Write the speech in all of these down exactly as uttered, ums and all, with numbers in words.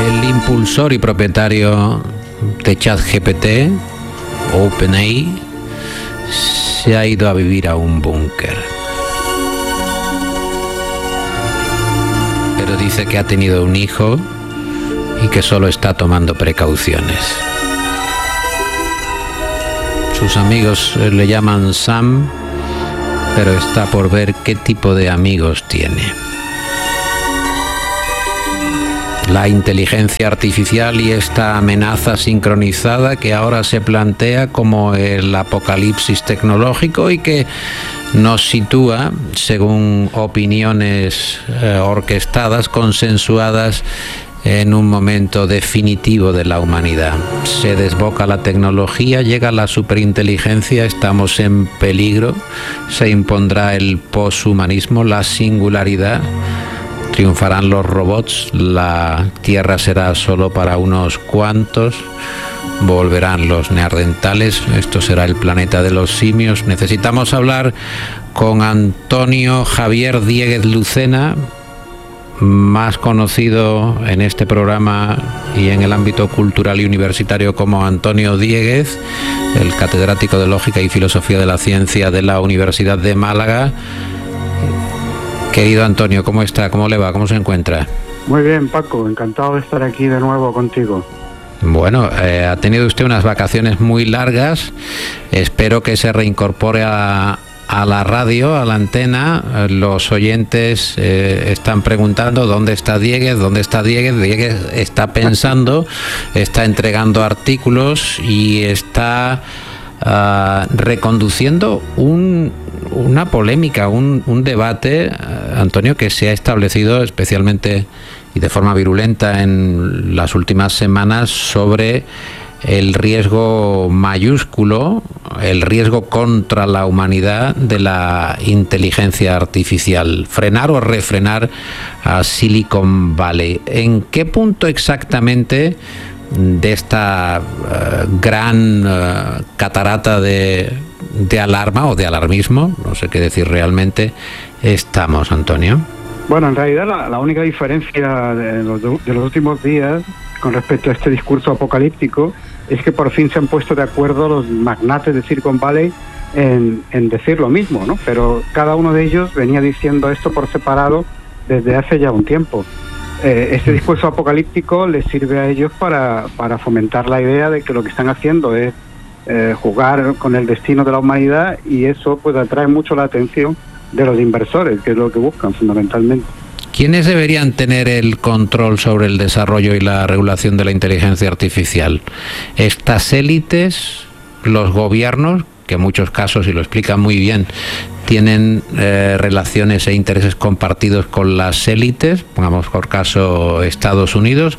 el impulsor y propietario de ChatGPT, OpenAI, se ha ido a vivir a un búnker. Pero dice que ha tenido un hijo y que solo está tomando precauciones. Sus amigos le llaman Sam, pero está por ver qué tipo de amigos tiene. La inteligencia artificial y esta amenaza sincronizada que ahora se plantea como el apocalipsis tecnológico y que nos sitúa, según opiniones eh, orquestadas, consensuadas, en un momento definitivo de la humanidad. Se desboca la tecnología, llega la superinteligencia, estamos en peligro, se impondrá el poshumanismo, la singularidad, triunfarán los robots, la Tierra será solo para unos cuantos, volverán los neandertales, esto será el planeta de los simios. Necesitamos hablar con Antonio Javier Dieguez Lucena, más conocido en este programa y en el ámbito cultural y universitario como Antonio Dieguez, el catedrático de Lógica y Filosofía de la Ciencia de la Universidad de Málaga. Querido Antonio, ¿cómo está? ¿Cómo le va? ¿Cómo se encuentra? Muy bien, Paco, encantado de estar aquí de nuevo contigo. Bueno, eh, ha tenido usted unas vacaciones muy largas, espero que se reincorpore a... a la radio, a la antena. Los oyentes eh, están preguntando dónde está Dieguez, dónde está Dieguez. Dieguez está pensando, está entregando artículos y está uh, reconduciendo un, una polémica, un, un debate, uh, Antonio, que se ha establecido especialmente y de forma virulenta en las últimas semanas sobre el riesgo mayúsculo, el riesgo contra la humanidad de la inteligencia artificial. Frenar o refrenar a Silicon Valley. ¿En qué punto exactamente de esta uh, gran uh, catarata de, de alarma o de alarmismo, no sé qué decir realmente, estamos, Antonio? Bueno, en realidad la, la única diferencia de los, de los últimos días con respecto a este discurso apocalíptico es que por fin se han puesto de acuerdo los magnates de Silicon Valley en, en decir lo mismo, ¿no? Pero cada uno de ellos venía diciendo esto por separado desde hace ya un tiempo. Eh, este discurso apocalíptico les sirve a ellos para, para fomentar la idea de que lo que están haciendo es eh, jugar con el destino de la humanidad, y eso pues atrae mucho la atención de los inversores, que es lo que buscan fundamentalmente. ¿Quiénes deberían tener el control sobre el desarrollo y la regulación de la inteligencia artificial? ¿Estas élites, los gobiernos, que en muchos casos, y lo explican muy bien, tienen eh, relaciones e intereses compartidos con las élites, pongamos por caso Estados Unidos,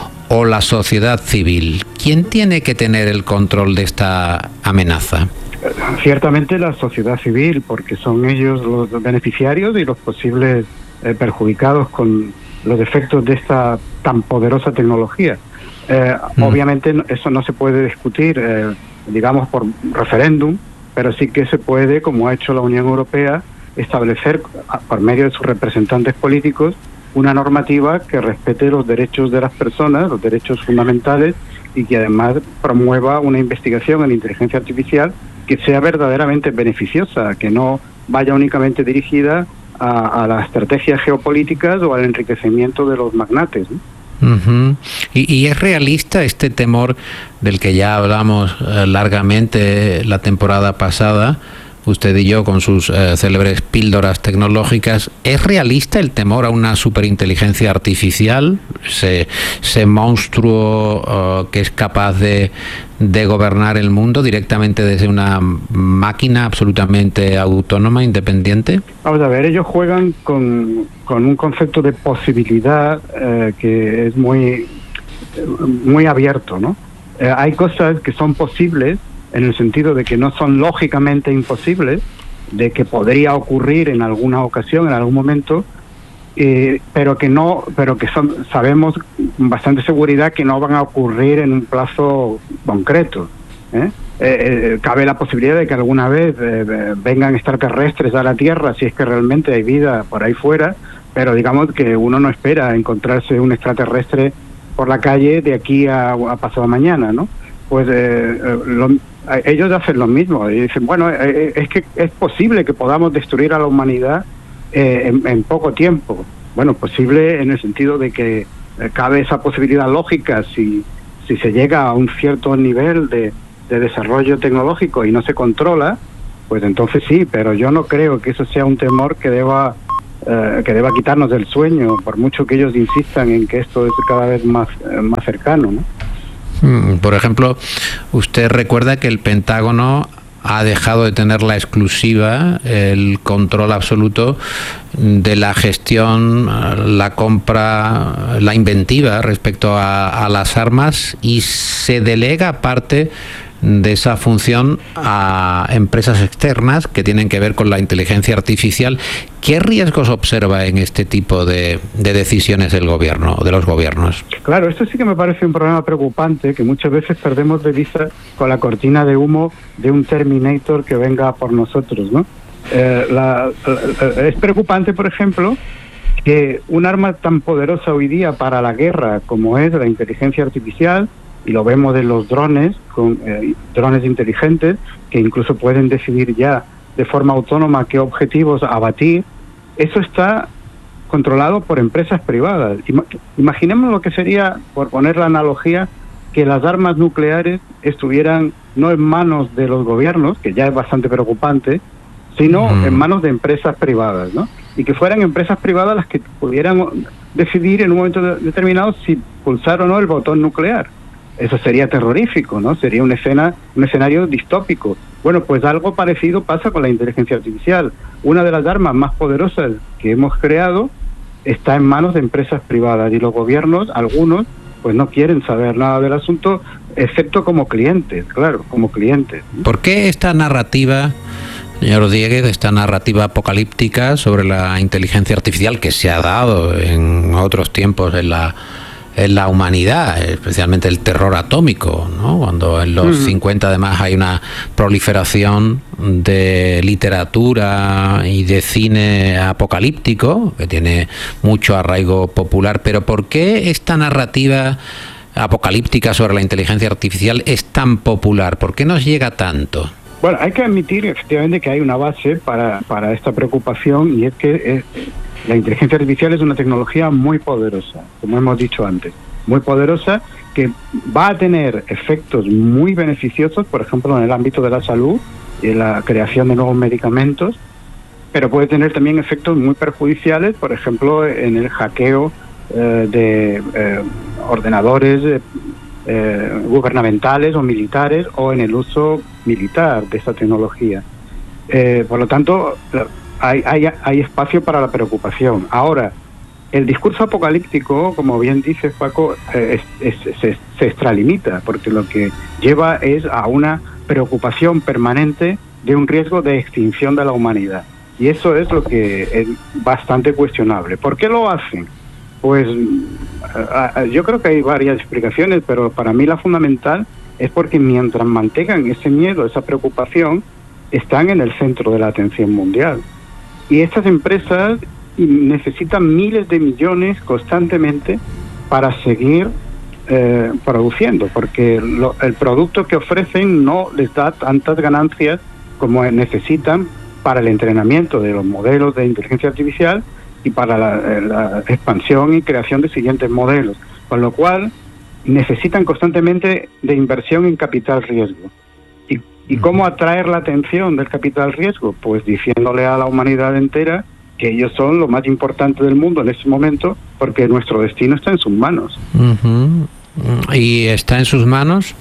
o la sociedad civil? ¿Quién tiene que tener el control de esta amenaza? Ciertamente la sociedad civil, porque son ellos los beneficiarios y los posibles eh, perjudicados con los efectos de esta tan poderosa tecnología. Eh, mm. Obviamente eso no se puede discutir, eh, digamos, por referéndum, pero sí que se puede, como ha hecho la Unión Europea, establecer por medio de sus representantes políticos una normativa que respete los derechos de las personas, los derechos fundamentales, y que además promueva una investigación en inteligencia artificial que sea verdaderamente beneficiosa, que no vaya únicamente dirigida a, a las estrategias geopolíticas o al enriquecimiento de los magnates, ¿no? Uh-huh. ¿Y, ¿Y es realista este temor del que ya hablamos eh, largamente la temporada pasada, usted y yo, con sus eh, célebres píldoras tecnológicas? ¿Es realista el temor a una superinteligencia artificial, ese, ese monstruo uh, que es capaz de, de gobernar el mundo directamente desde una máquina absolutamente autónoma, independiente? Vamos a ver, ellos juegan con, con un concepto de posibilidad eh, que es muy, muy abierto, ¿no? Eh, hay cosas que son posibles en el sentido de que no son lógicamente imposibles, de que podría ocurrir en alguna ocasión, en algún momento, eh, pero que no, pero que son, sabemos con bastante seguridad que no van a ocurrir en un plazo concreto, ¿eh? Eh, eh, cabe la posibilidad de que alguna vez eh, vengan extraterrestres a la Tierra, si es que realmente hay vida por ahí fuera, pero digamos que uno no espera encontrarse un extraterrestre por la calle de aquí a, a pasado mañana, ¿no? Pues eh, lo, ellos hacen lo mismo y dicen, bueno, eh, es que es posible que podamos destruir a la humanidad eh, en, en poco tiempo. Bueno, posible en el sentido de que eh, cabe esa posibilidad lógica si, si se llega a un cierto nivel de, de desarrollo tecnológico y no se controla, pues entonces sí, pero yo no creo que eso sea un temor que deba eh, que deba quitarnos del sueño, por mucho que ellos insistan en que esto es cada vez más, eh, más cercano, ¿no? Por ejemplo, usted recuerda que el Pentágono ha dejado de tener la exclusiva, el control absoluto de la gestión, la compra, la inventiva respecto a, a las armas, y se delega parte de esa función a empresas externas que tienen que ver con la inteligencia artificial. ¿Qué riesgos observa en este tipo de, de decisiones del gobierno o de los gobiernos? Claro, esto sí que me parece un problema preocupante, que muchas veces perdemos de vista con la cortina de humo de un Terminator que venga por nosotros, ¿no? Eh, la, la, es preocupante, por ejemplo, que un arma tan poderosa hoy día para la guerra como es la inteligencia artificial, y lo vemos de los drones, con eh, drones inteligentes, que incluso pueden decidir ya de forma autónoma qué objetivos abatir, eso está controlado por empresas privadas. Imaginemos lo que sería, por poner la analogía, que las armas nucleares estuvieran no en manos de los gobiernos, que ya es bastante preocupante, sino mm. en manos de empresas privadas, ¿no? Y que fueran empresas privadas las que pudieran decidir en un momento determinado si pulsar o no el botón nuclear. Eso sería terrorífico, ¿no? Sería una escena, un escenario distópico. Bueno, pues algo parecido pasa con la inteligencia artificial. Una de las armas más poderosas que hemos creado está en manos de empresas privadas, y los gobiernos, algunos, pues no quieren saber nada del asunto, excepto como clientes, claro, como clientes. ¿Por qué esta narrativa, señor Dieguez, esta narrativa apocalíptica sobre la inteligencia artificial que se ha dado en otros tiempos en la en la humanidad, especialmente el terror atómico, ¿no? Cuando en los uh-huh. cincuenta además hay una proliferación de literatura y de cine apocalíptico que tiene mucho arraigo popular? Pero ¿por qué esta narrativa apocalíptica sobre la inteligencia artificial es tan popular? ¿Por qué nos llega tanto? Bueno, hay que admitir efectivamente que hay una base para, para esta preocupación, y es que es, la inteligencia artificial es una tecnología muy poderosa, como hemos dicho antes, muy poderosa, que va a tener efectos muy beneficiosos, por ejemplo, en el ámbito de la salud y en la creación de nuevos medicamentos, pero puede tener también efectos muy perjudiciales, por ejemplo, en el hackeo eh, de eh, ordenadores eh, eh, gubernamentales o militares, o en el uso militar de esta tecnología. Eh, por lo tanto, Hay, hay, hay espacio para la preocupación. Ahora, el discurso apocalíptico, como bien dice Paco, eh, es, es, se, se extralimita, porque lo que lleva es a una preocupación permanente de un riesgo de extinción de la humanidad. Y eso es lo que es bastante cuestionable. ¿Por qué lo hacen? Pues a, a, yo creo que hay varias explicaciones, pero para mí la fundamental es porque mientras mantengan ese miedo, esa preocupación, están en el centro de la atención mundial. Y estas empresas necesitan miles de millones constantemente para seguir eh, produciendo, porque lo, el producto que ofrecen no les da tantas ganancias como necesitan para el entrenamiento de los modelos de inteligencia artificial y para la, la expansión y creación de siguientes modelos. Con lo cual, necesitan constantemente de inversión en capital riesgo. ¿Y cómo atraer la atención del capital riesgo? Pues diciéndole a la humanidad entera que ellos son lo más importante del mundo en este momento, porque nuestro destino está en sus manos. Uh-huh. ¿Y está en sus manos?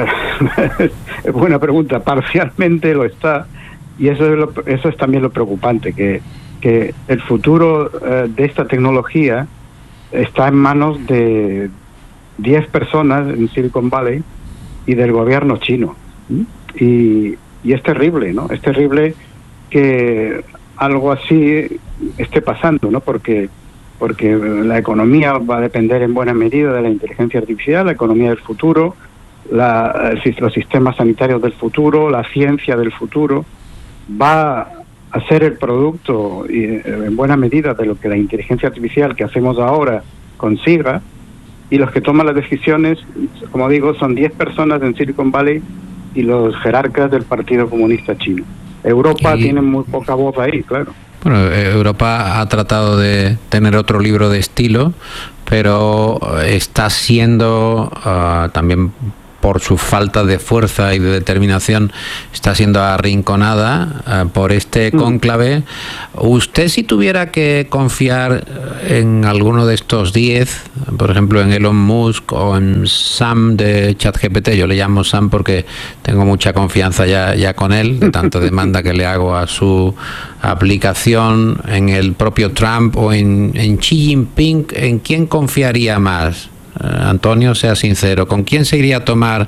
Buena pregunta. Parcialmente lo está, y eso es, lo, eso es también lo preocupante, que, que el futuro eh, de esta tecnología está en manos de diez personas en Silicon Valley y del gobierno chino. ¿Mm? Y, y es terrible, ¿no? Es terrible que algo así esté pasando, ¿no? Porque, porque la economía va a depender en buena medida de la inteligencia artificial, la economía del futuro, la, los sistemas sanitarios del futuro, la ciencia del futuro, va a ser el producto y, en buena medida de lo que la inteligencia artificial que hacemos ahora consiga. y los que toman las decisiones, como digo, son diez personas en Silicon Valley y los jerarcas del Partido Comunista Chino. Europa y... tiene muy poca voz ahí, claro. Bueno, Europa ha tratado de tener otro libro de estilo, pero está siendo uh, también por su falta de fuerza y de determinación, está siendo arrinconada uh, por este cónclave. Usted, si tuviera que confiar en alguno de estos diez, por ejemplo en Elon Musk o en Sam de ChatGPT, yo le llamo Sam porque tengo mucha confianza ya, ya con él, de tanta demanda que le hago a su aplicación, en el propio Trump o en, en Xi Jinping, ¿en quién confiaría más? Antonio, sea sincero, ¿con quién se iría a tomar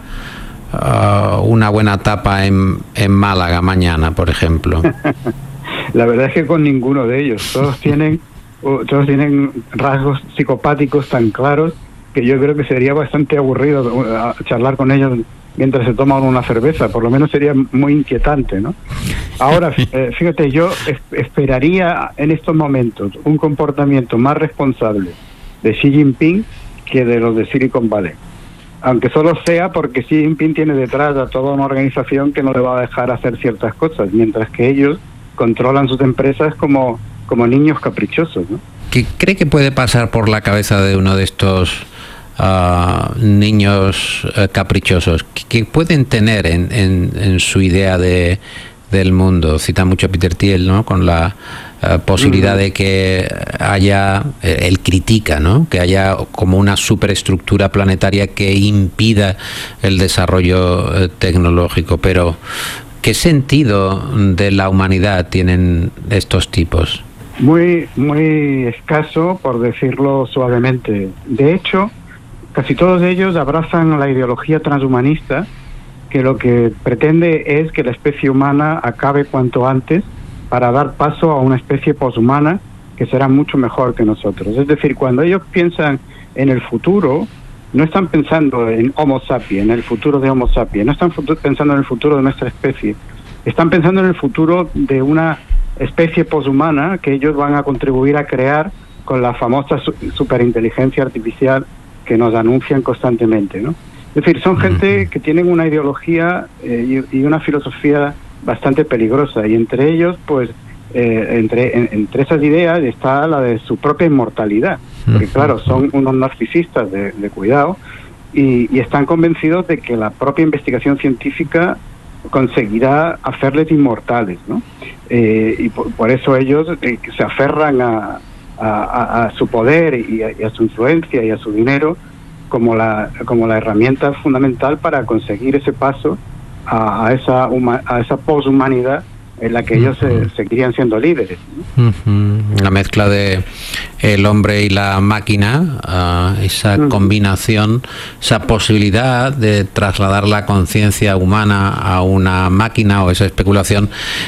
uh, una buena tapa en, en Málaga mañana, por ejemplo? La verdad es que con ninguno de ellos. Todos tienen, todos tienen rasgos psicopáticos tan claros que yo creo que sería bastante aburrido charlar con ellos mientras se toman una cerveza. Por lo menos sería muy inquietante, ¿no? Ahora, eh, fíjate, yo es, esperaría en estos momentos un comportamiento más responsable de Xi Jinping que de los de Silicon Valley, aunque solo sea porque Xi Jinping tiene detrás a toda una organización que no le va a dejar hacer ciertas cosas, mientras que ellos controlan sus empresas como, como niños caprichosos, ¿no? ¿Qué cree que puede pasar por la cabeza de uno de estos uh, niños uh, caprichosos? ¿Qué pueden tener en, en, en su idea de, del mundo? Cita mucho a Peter Thiel, ¿no? Con la Uh, posibilidad de que haya, eh, él critica, ¿no? Que haya como una superestructura planetaria que impida el desarrollo eh, tecnológico. Pero, ¿qué sentido de la humanidad tienen estos tipos? Muy, muy escaso, por decirlo suavemente. De hecho, casi todos ellos abrazan la ideología transhumanista, que lo que pretende es que la especie humana acabe cuanto antes para dar paso a una especie poshumana que será mucho mejor que nosotros. Es decir, cuando ellos piensan en el futuro, no están pensando en Homo sapiens, en el futuro de Homo sapiens, no están pensando en el futuro de nuestra especie, están pensando en el futuro de una especie poshumana que ellos van a contribuir a crear con la famosa superinteligencia artificial que nos anuncian constantemente, ¿no? Es decir, son gente que tienen una ideología eh, y, y una filosofía bastante peligrosa, y entre ellos, pues, eh, entre, en, entre esas ideas está la de su propia inmortalidad, porque claro, son unos narcisistas de, de cuidado, y, y están convencidos de que la propia investigación científica conseguirá hacerles inmortales, ¿no? Eh, y por, por eso ellos eh, se aferran a, a, a su poder y a, y a su influencia y a su dinero como la, como la herramienta fundamental para conseguir ese paso a, a esa a esa poshumanidad en la que ellos uh-huh. se, seguirían siendo líderes, ¿no? Uh-huh. La mezcla de el hombre y la máquina, uh, esa uh-huh. combinación, esa posibilidad de trasladar la conciencia humana a una máquina, o esa especulación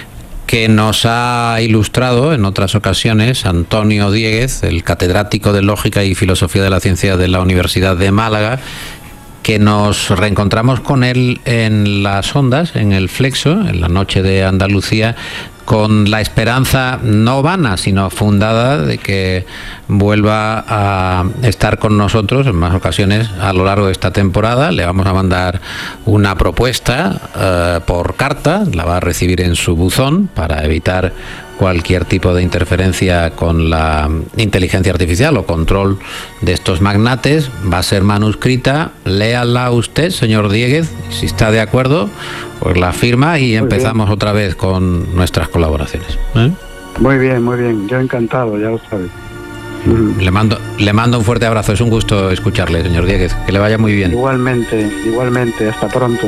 que nos ha ilustrado en otras ocasiones Antonio Dieguez, el catedrático de Lógica y Filosofía de la Ciencia de la Universidad de Málaga, que nos reencontramos con él en las ondas, en el Flexo, en la noche de Andalucía, con la esperanza no vana, sino fundada, de que vuelva a estar con nosotros en más ocasiones a lo largo de esta temporada. Le vamos a mandar una propuesta eh, por carta, la va a recibir en su buzón para evitar cualquier tipo de interferencia con la inteligencia artificial o control de estos magnates. Va a ser manuscrita, léala usted, señor Dieguez, si está de acuerdo, pues la firma y empezamos otra vez con nuestras colaboraciones. ¿Eh? Muy bien, muy bien, yo encantado, ya lo sabes. Le mando, le mando un fuerte abrazo, es un gusto escucharle, señor Dieguez, que le vaya muy bien. Igualmente, igualmente, hasta pronto.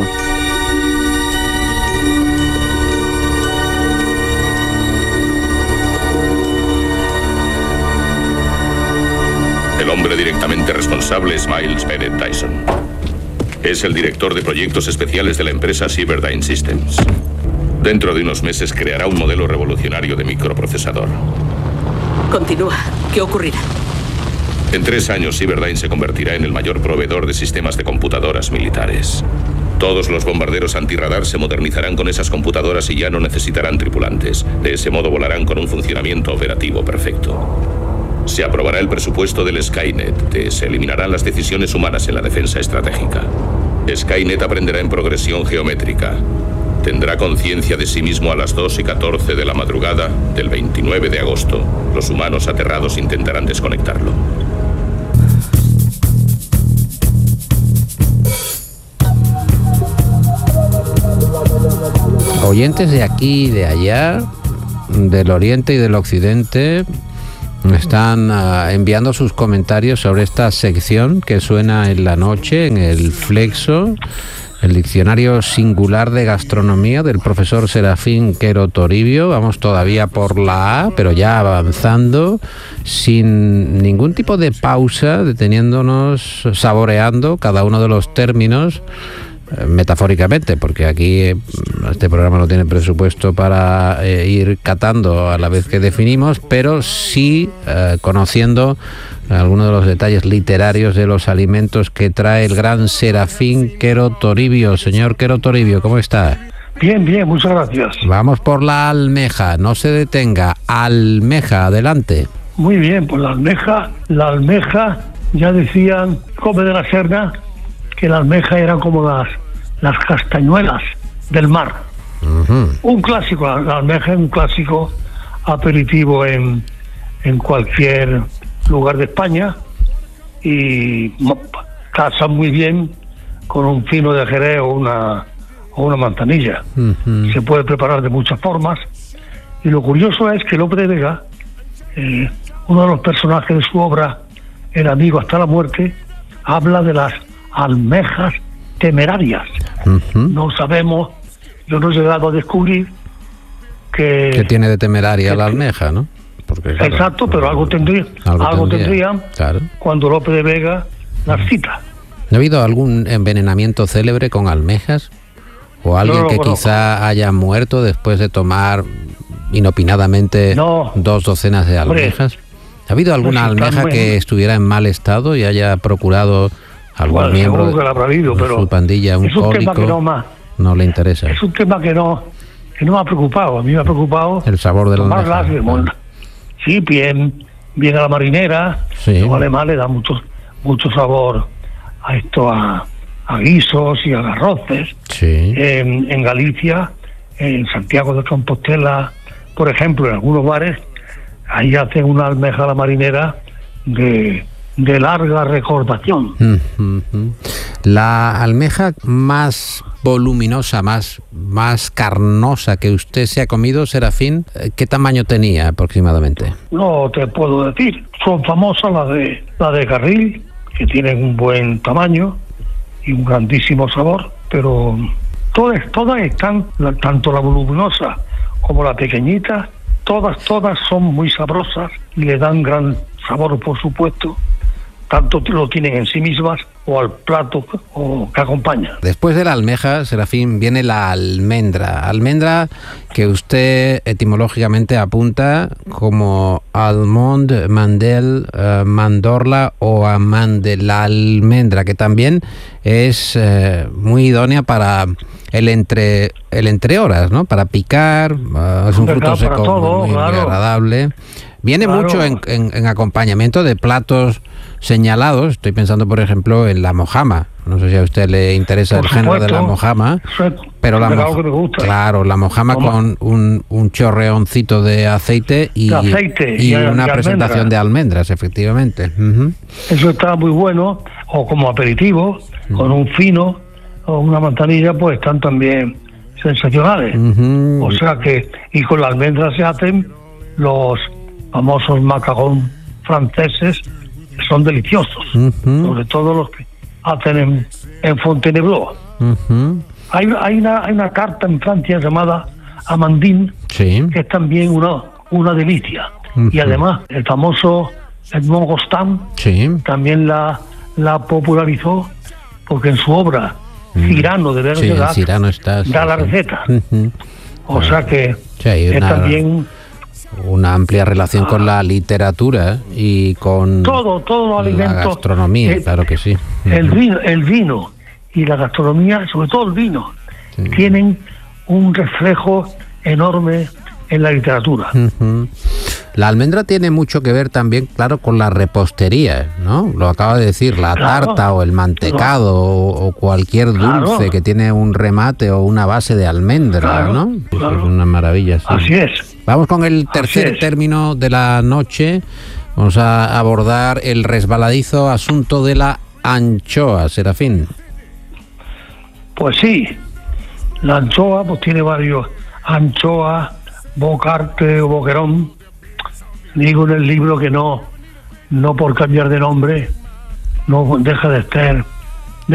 El hombre directamente responsable es Miles Bennett Dyson. Es el director de proyectos especiales de la empresa Cyberdyne Systems. Dentro de unos meses creará un modelo revolucionario de microprocesador. Continúa. ¿Qué ocurrirá? En tres años, Cyberdyne se convertirá en el mayor proveedor de sistemas de computadoras militares. Todos los bombarderos antirradar se modernizarán con esas computadoras y ya no necesitarán tripulantes. De ese modo volarán con un funcionamiento operativo perfecto. Se aprobará el presupuesto del Skynet. Se eliminarán las decisiones humanas en la defensa estratégica. Skynet aprenderá en progresión geométrica. Tendrá conciencia de sí mismo a las dos y catorce de la madrugada del veintinueve de agosto. Los humanos aterrados intentarán desconectarlo. Oyentes de aquí y de allá, del oriente y del occidente, están uh, enviando sus comentarios sobre esta sección que suena en la noche en el Flexo, el diccionario singular de gastronomía del profesor Serafín Quero Toribio. Vamos todavía por la A, pero ya avanzando, sin ningún tipo de pausa, deteniéndonos, saboreando cada uno de los términos, metafóricamente, porque aquí este programa no tiene presupuesto para eh, ir catando a la vez que definimos, pero sí eh, conociendo algunos de los detalles literarios de los alimentos que trae el gran Serafín Quero Toribio. Señor Quero Toribio, ¿cómo está? Bien, bien, muchas gracias. Vamos por la almeja, no se detenga. Almeja, adelante. Muy bien, pues la almeja, la almeja, ya decían Come de la Serna, que la almeja era como las, las castañuelas del mar. Uh-huh. Un clásico, la almeja es un clásico aperitivo en, en cualquier lugar de España y casa muy bien con un fino de Jerez o una, o una manzanilla. Uh-huh. Se puede preparar de muchas formas y lo curioso es que Lope de Vega, eh, uno de los personajes de su obra, El amigo hasta la muerte, habla de las almejas temerarias. Uh-huh. No sabemos, yo no he llegado a descubrir que... ¿Qué tiene de temeraria que, la almeja, no? Porque, claro, exacto, pero algo tendría, algo, algo tendría, tendría claro. Cuando Lope de Vega las cita. ¿No ha habido algún envenenamiento célebre con almejas? ¿O alguien no, no, que no, quizá no. haya muerto después de tomar inopinadamente no. dos docenas de almejas? Hombre, ¿ha habido alguna no, almeja muy... que estuviera en mal estado y haya procurado algún bueno, miembro de, habido, de pero su pandilla, un cólico? Que no, más, no le interesa. Es un tema que no que no me ha preocupado. A mí me ha preocupado el sabor de la almeja. Bueno, sí, bien, bien a la marinera. Sí. Los alemanes le da mucho, mucho sabor a esto, a, a guisos y a arroces. Sí. En, en Galicia, en Santiago de Compostela, por ejemplo, en algunos bares, ahí hacen una almeja a la marinera de, de larga recordación. Uh-huh. La almeja más voluminosa, más, más carnosa que usted se ha comido, Serafín, ¿qué tamaño tenía aproximadamente? No te puedo decir. Son famosas las de, la de Carril, que tienen un buen tamaño y un grandísimo sabor, pero todas, todas están, tanto la voluminosa como la pequeñita, todas, todas son muy sabrosas y le dan gran sabor, por supuesto, tanto lo tienen en sí mismas o al plato o que acompaña. Después de la almeja, Serafín, viene la almendra. Almendra que usted etimológicamente apunta como almond, mandel, uh, mandorla o amán de la almendra, que también es uh, muy idónea para el entre el entre horas, ¿no? Para picar, uh, es un fruto seco todo, muy, claro. muy agradable. Viene claro. mucho en, en, en acompañamiento de platos señalados. Estoy pensando, por ejemplo, en la mojama. No sé si a usted le interesa por el supuesto, género de la mojama, pero la mo- claro, la mojama ¿Cómo? con un, un chorreoncito de aceite y, de aceite, y, y una de presentación almendra. de almendras, efectivamente. Uh-huh. Eso está muy bueno, o como aperitivo, uh-huh. con un fino o una manzanilla, pues están también sensacionales. Uh-huh. O sea que, y con la almendra se hacen los famosos macarons franceses, que son deliciosos, uh-huh. sobre todo los que hacen en, en Fontainebleau. Uh-huh. Hay, hay, una, hay una carta en Francia llamada Amandine, sí. que es también una, una delicia. Uh-huh. Y además, el famoso Edmond Rostand sí. también la, la popularizó, porque en su obra Cyrano de Bergerac sí, Cyrano está, sí, da la sí. receta. Uh-huh. O sea que sí, es una... también... una amplia relación ah. con la literatura y con todo, todo los alimentos, la gastronomía, el, claro que sí. El vino, el vino y la gastronomía, sobre todo el vino, sí. tienen un reflejo enorme en la literatura. Uh-huh. La almendra tiene mucho que ver también, claro, con la repostería, ¿no? Lo acaba de decir, la Claro. tarta o el mantecado o, o cualquier dulce Claro. que tiene un remate o una base de almendra, Claro, ¿no? Eso claro. es una maravilla. Sí. Así es. Vamos con el tercer es. término de la noche. Vamos a abordar el resbaladizo asunto de la anchoa, Serafín. Pues sí, la anchoa pues tiene varios, anchoa, bocarte o boquerón. Digo en el libro que no, no por cambiar de nombre, no deja de ser